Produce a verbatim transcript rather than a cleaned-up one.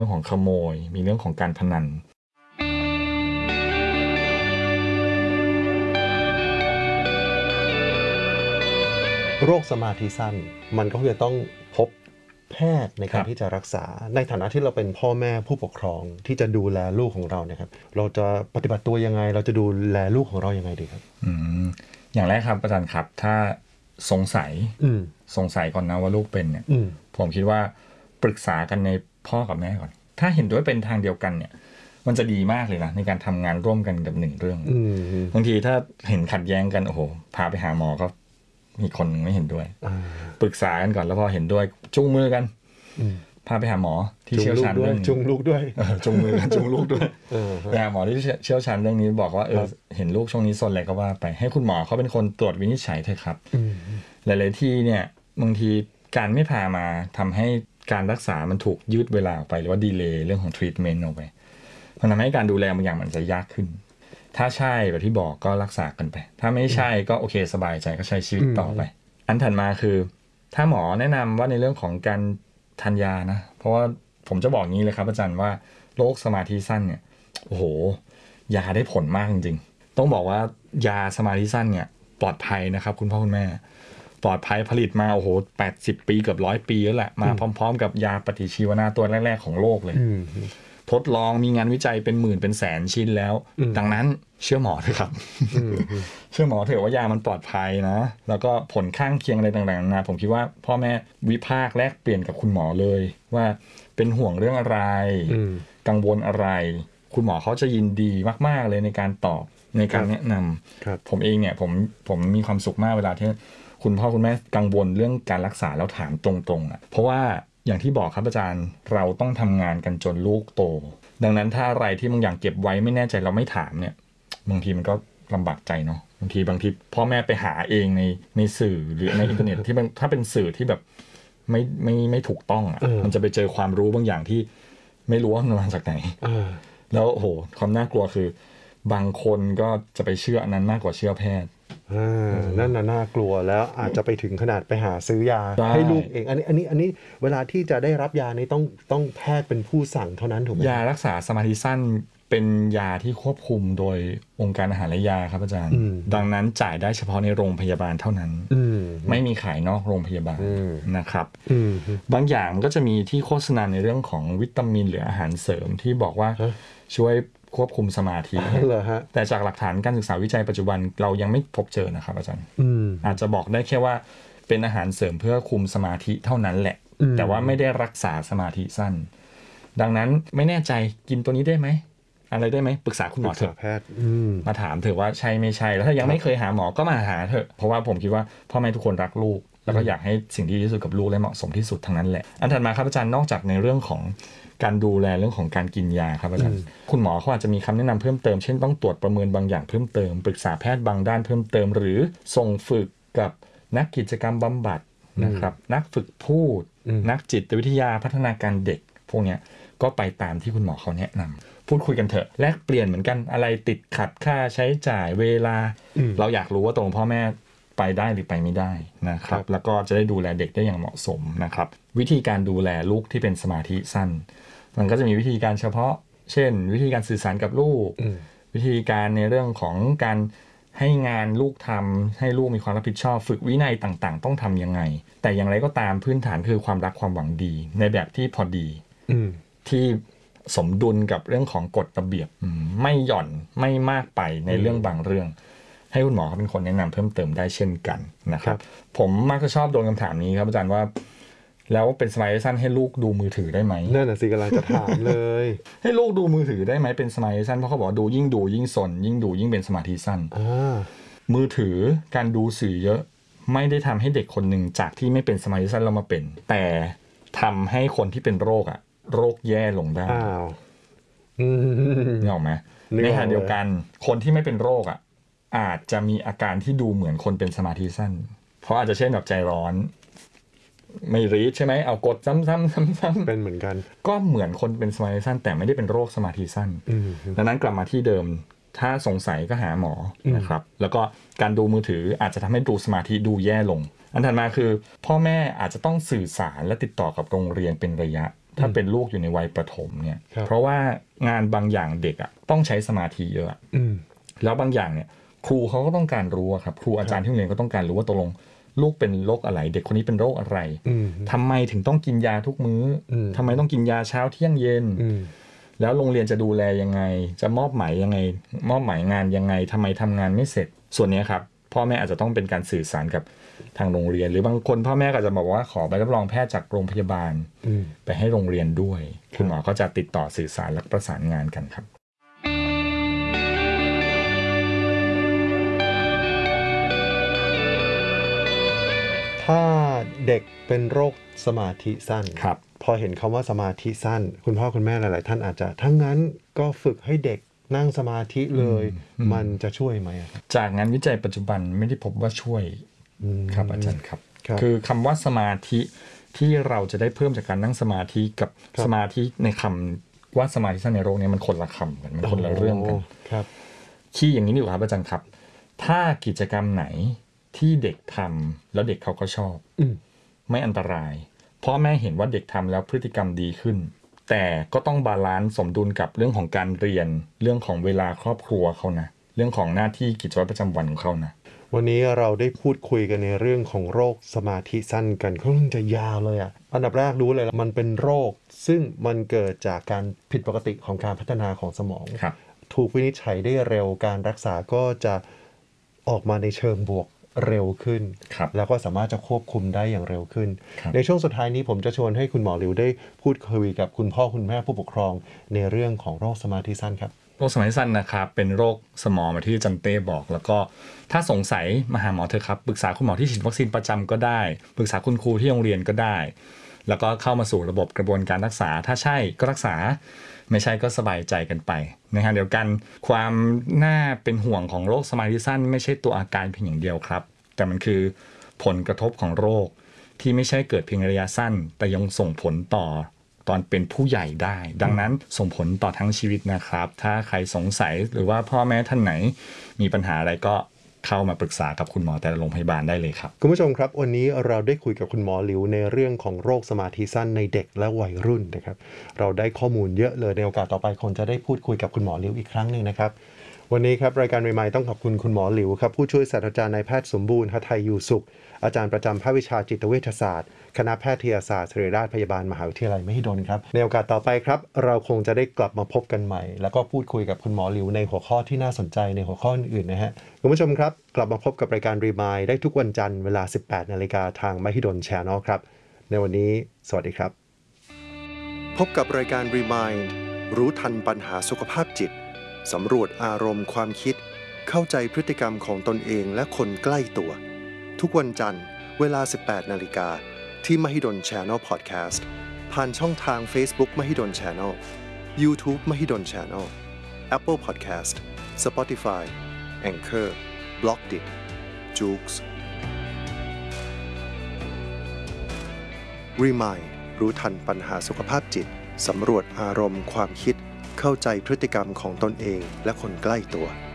เรื่องของขโมยมีเรื่องของการพนันโรคสมาธิสั้นมันก็จะต้องพบแพทย์ในการที่จะรักษาในฐานะที่เราเป็นพ่อแม่ผู้ปกครองที่จะดูแลลูกของเราเนี่ยครับเราจะปฏิบัติตัวยังไงเราจะดูแลลูกของเรายังไงดีครับอืมอย่างแรกครับอาจารย์ครับถ้าสงสัยสงสัยก่อนนะว่าลูกเป็นเนี่ยผมคิดว่าปรึกษากันในพ่อกับแม่ก่อนถ้าเห็นด้วยเป็นทางเดียวกันเนี่ยมันจะดีมากเลยนะในการทำงานร่วมกันกับหนึ่งเรื่องบางทีถ้าเห็นขัดแย้งกันโอ้โหพาไปหาหมอก็มีคนไม่เห็นด้วยปรึกษากันก่อนแล้วพอเห็นด้วยจูงมือกันพาไปหาหมอที่เชี่ยวชาญเรื่องจูงลูกด้วยจูงมือกันจูงลูกด้วยไปหาหมอที่เชี่ยวชาญเรื่องนี้บอกว่าเออเห็นลูกช่วงนี้ซนอะไรก็ว่าไปให้คุณหมอเขาเป็นคนตรวจวินิจฉัยเถอะครับหลายๆที่เนี่ยบางทีการไม่พามาทำให้การรักษามันถูกยืดเวลาออกไปหรือว่าดีเลย์เรื่องของทรีทเมนต์ออกไปมันทำให้การดูแลบางอย่างมันจะยากขึ้นถ้าใช่แบบที่บอกก็รักษากันไปถ้าไม่ใช่ก็โอเคสบายใจก็ใช้ชีวิตต่อไปอันถัดมาคือถ้าหมอแนะนำว่าในเรื่องของการทานยานะเพราะว่าผมจะบอกงี้เลยครับอาจารย์ว่าโรคสมาธิสั้นเนี่ยโอ้โหยาได้ผลมากจริงๆต้องบอกว่ายาสมาธิสั้นเนี่ยปลอดภัยนะครับคุณพ่อคุณแม่ปลอดภัยผลิตมาโอ้โหแปดสิบปีเกือบร้อยปีแล้วแหละมาพร้อมๆกับยาปฏิชีวนะตัวแรกๆของโลกเลยทดลองมีงานวิจัยเป็นหมื่นเป็นแสนชิ้นแล้วดังนั้นเชื่อหมอเถอะครับเชื่อหมอเถอะว่ายามันปลอดภัยนะแล้วก็ผลข้างเคียงอะไรต่างๆนะผมคิดว่าพ่อแม่วิพากษ์แลกเปลี่ยนกับคุณหมอเลยว่าเป็นห่วงเรื่องอะไรกังวลอะไรคุณหมอเขาจะยินดีมากๆเลยในการตอบในการแนะนำผมเองเนี่ยผมผมมีความสุขมากเวลาที่คุณพ่อคุณแม่กังวลเรื่องการรักษาแล้วถามตรงๆอ่ะเพราะว่าอย่างที่บอกครับอาจารย์เราต้องทำงานกันจนลูกโตดังนั้นถ้าอะไรที่บางอย่างเก็บไว้ไม่แน่ใจเราไม่ถามเนี่ยบางทีมันก็ลำบากใจเนาะบางทีบางทีพ่อแม่ไปหาเองในในสื่อหรือในอินเทอร์เน็ตที่ถ้าเป็นสื่อที่แบบไม่ไม่ไม่ถูกต้องอ่ะมันจะไปเจอความรู้บางอย่างที่ไม่รู้ว่ามันมาจากไหนแล้วโอ้โหความน่ากลัวคือบางคนก็จะไปเชื่ออันนั้นมากกว่าเชื่อแพทย์นั่นน่ะน่ากลัวแล้วอาจจะไปถึงขนาดไปหาซื้อยาให้ลูกเองอันนี้อันนี้อันนี้เวลาที่จะได้รับยานี้ต้องต้องแพทย์เป็นผู้สั่งเท่านั้นถูกไหมยารักษาสมาธิสั้นเป็นยาที่ควบคุมโดยองค์การอาหารและยาครับอาจารย์ดังนั้นจ่ายได้เฉพาะในโรงพยาบาลเท่านั้นไม่มีขายนอกโรงพยาบาลนะครับบางอย่างมันก็จะมีที่โฆษณาในเรื่องของวิตามินหรืออาหารเสริมที่บอกว่าช่วยควบคุมสมาธิแต่จากหลักฐานการศึกษาวิจัยปัจจุบันเรายังไม่พบเจอนะครับอาจารย์อาจจะบอกได้แค่ว่าเป็นอาหารเสริมเพื่อคุมสมาธิเท่านั้นแหละแต่ว่าไม่ได้รักษาสมาธิสั้นดังนั้นไม่แน่ใจกินตัวนี้ได้ไหมอะไรได้ไหมปรึกษาคุณหมอเถอะมาถามเถอะว่าใช่ไม่ใช่แล้วถ้ายังไม่เคยหาหมอก็มาหาเถอะเพราะว่าผมคิดว่าพ่อแม่ทุกคนรักลูกแล้วก็อยากให้สิ่งที่ดีที่สุดกับลูกและเหมาะสมที่สุดทั้งนั้นแหละอันถัดมาครับอาจารย์นอกจากในเรื่องของการดูแลเรื่องของการกินยาครับอาจารย์คุณหมอเขาอาจจะมีคำแนะนำเพิ่มเติมเช่นต้องตรวจประเมินบางอย่างเพิ่มเติมปรึกษาแพทย์บางด้านเพิ่มเติมหรือส่งฝึกกับนักกิจกรรมบำบัดนะครับนักฝึกพูดนักจิตวิทยาพัฒนาการเด็กพวกนี้ก็ไปตามที่คุณหมอเขาแนะนำพูดคุยกันเถอะแลกเปลี่ยนเหมือนกันอะไรติดขัดค่าใช้จ่ายเวลาเราอยากรู้ว่าตรงพ่อแม่ไปได้หรือไปไม่ได้นะครับแล้วก็จะได้ดูแลเด็กได้อย่างเหมาะสมนะครับวิธีการดูแลลูกที่เป็นสมาธิสั้นมันก็จะมีวิธีการเฉพาะเช่นวิธีการสื่อสารกับลูกวิธีการในเรื่องของการให้งานลูกทำให้ลูกมีความรับผิดชอบฝึกวินัยต่างๆต้องทำยังไงแต่อย่างไรก็ตามพื้นฐานคือความรักความหวังดีในแบบที่พอดีที่สมดุลกับเรื่องของกฎระเบียบไม่หย่อนไม่มากไปในเรื่องบางเรื่องให้คุณหมอเขาเป็นคนแนะนำเพิ่มเติมได้เช่นกันนะครับผมมักจะชอบโดนคำถามนี้ครับอาจารย์ว่าแล้วเป็นสมาธิสั้นให้ลูกดูมือถือได้ไหมนั่นน่ะสิกำลังจะถามเลยให้ลูกดูมือถือได้ไหมเป็นสมาธิสั้นเพราะเขาบอกดูยิ่งดูยิ่งสนยิ่งดูยิ่งเป็นสมาธิสั้นมือถือการดูสื่อเยอะไม่ได้ทำให้เด็กคนหนึ่งจากที่ไม่เป็นสมาธิสั้นเรามาเป็นแต่ทำให้คนที่เป็นโรคอะโรคแย่ลงได้อ้าวนึกออกไหมในขณะเดียวกันคนที่ไม่เป็นโรคอะอาจจะมีอาการที่ดูเหมือนคนเป็นสมาธิสั้นเพราะอาจจะเช่นแบบใจร้อนไม่รีดใช่ไหมเอากดซ้ำๆซ้ำๆเป็นเหมือนกันก็เหมือนคนเป็นสมาธิสั้นแต่ไม่ได้เป็นโรคสมาธิสั้นดังนั้นกลับมาที่เดิมถ้าสงสัยก็หาหมอนะครับแล้วก็การดูมือถืออาจจะทำให้ดูสมาธิดูแย่ลงอันถัดมาคือพ่อแม่อาจจะต้องสื่อสารและติดต่อกับโรงเรียนเป็นระยะถ้าเป็นลูกอยู่ในวัยประถมเนี่ยเพราะว่างานบางอย่างเด็กอ่ะต้องใช้สมาธิเยอะแล้วบางอย่างเนี่ยครูเขาก็ต้องการรู้ครับครูอาจารย์ที่โรงเรียนก็ต้องการรู้ว่าตกลงลูกเป็นโรคอะไรเด็กคนนี้เป็นโรคอะไรทำไมถึงต้องกินยาทุกมื้อทำไมต้องกินยาเช้าเที่ยงเย็นแล้วโรงเรียนจะดูแลยังไงจะมอบหมายยังไงมอบหมายงานยังไงทำไมทำงานไม่เสร็จส่วนนี้ครับพ่อแม่อาจจะต้องเป็นการสื่อสารกับทางโรงเรียนหรือบางคนพ่อแม่ก็จะบอกว่าขอใบรับรองแพทย์จากโรงพยาบาลไปให้โรงเรียนด้วยคุณหมอก็จะติดต่อสื่อสารและประสานงานกันครับถ้าเด็กเป็นโรคสมาธิสั้นพอเห็นคำว่าสมาธิสั้นคุณพ่อคุณแม่หลายๆท่านอาจจะทั้งนั้นก็ฝึกให้เด็กนั่งสมาธิเลยมันจะช่วยไหมจากงานวิจัยปัจจุบันไม่ได้พบว่าช่วยครับอาจารย์ครับคือคำว่าสมาธิที่เราจะได้เพิ่มจากการนั่งสมาธิกับสมาธิในคำว่าสมาธิสั้นในโรคนี้มันคนละคำกันมันคนละเรื่องกันครับขี้อย่างนี้ดีกว่าครับอาจารย์ครับถ้ากิจกรรมไหนที่เด็กทำแล้วเด็กเขาก็ชอบไม่อันตรายพ่อแม่เห็นว่าเด็กทำแล้วพฤติกรรมดีขึ้นแต่ก็ต้องบาลานซ์สมดุลกับเรื่องของการเรียนเรื่องของเวลาครอบครัวเขานะเรื่องของหน้าที่กิจวัตรประจำวันของเขานะวันนี้เราได้พูดคุยกันในเรื่องของโรคสมาธิสั้นกันค่อนข้างจะยาวเลยอ่ะอันดับแรกรู้เลยมันเป็นโรคซึ่งมันเกิดจากการผิดปกติของการพัฒนาของสมองถูกวินิจฉัยได้เร็วการรักษาก็จะออกมาในเชิงบวกเร็วขึ้นแล้วก็สามารถจะควบคุมได้อย่างเร็วขึ้นในช่วงสุดท้ายนี้ผมจะชวนให้คุณหมอหลิวได้พูดคุยกับคุณพ่อคุณแม่ผู้ปกครองในเรื่องของโรคสมาธิสั้นครับโรคสมาธิสั้นนะครับเป็นโรคสมองแบบที่จันเต้บอกแล้วก็ถ้าสงสัยมาหาหมอเถอะครับปรึกษาคุณหมอที่ฉีดวัคซีนประจำก็ได้ปรึกษาคุณครูที่โรงเรียนก็ได้แล้วก็เข้ามาสู่ระบบกระบวนการรักษาถ้าใช่ก็รักษาไม่ใช่ก็สบายใจกันไปนะฮะเดี๋ยวกันความน่าเป็นห่วงของโรคสมาธิสั้นไม่ใช่ตัวอาการเพียงอย่างเดียวครับแต่มันคือผลกระทบของโรคที่ไม่ใช่เกิดเพียงระยะสั้นแต่ยังส่งผลต่อตอนเป็นผู้ใหญ่ได้ดังนั้นส่งผลต่อทั้งชีวิตนะครับถ้าใครสงสัยหรือว่าพ่อแม่ท่านไหนมีปัญหาอะไรก็เข้ามาปรึกษากับคุณหมอแต่ละโรงพยาบาลได้เลยครับคุณผู้ชมครับวันนี้เราได้คุยกับคุณหมอหลิวในเรื่องของโรคสมาธิสั้นในเด็กและวัยรุ่นนะครับเราได้ข้อมูลเยอะเลยในโอกาสต่อไปคงจะได้พูดคุยกับคุณหมอหลิวอีกครั้งนึงนะครับวันนี้ครับรายการใหม่ๆต้องขอบคุณคุณหมอหลิวครับผู้ช่วยศาสตราจารย์นายแพทย์สมบูรณ์หทัยอยู่สุขอาจารย์ประจำภาควิชาจิตเวชศาสตร์คณะแพทยศาสตร์ศิริราชพยาบาลมหาวิทยาลัยมหิดลครับในโอกาสต่อไปครับเราคงจะได้กลับมาพบกันใหม่แล้วก็พูดคุยกับคุณหมอหลิวในหัวข้อที่น่าสนใจในหัวข้ออื่นๆนะฮะคุณผู้ชมครับกลับมาพบกับรายการรีมายด์ได้ทุกวันจันทร์เวลา สิบแปดนาฬิกา นทางมหิดล Channel ครับในวันนี้สวัสดีครับพบกับรายการรีมายด์รู้ทันปัญหาสุขภาพจิตสำรวจอารมณ์ความคิดเข้าใจพฤติกรรมของตนเองและคนใกล้ตัวทุกวันจันทร์เวลา สิบแปดนาฬิกา นที่มหิดล Channel Podcast ผ่านช่องทาง Facebook มหิดล Channel YouTube มหิดล Channel Apple Podcast Spotify Anchor Blockdit Joox Remind รู้ทันปัญหาสุขภาพจิตสำรวจอารมณ์ความคิดเข้าใจพฤติกรรมของตนเองและคนใกล้ตัว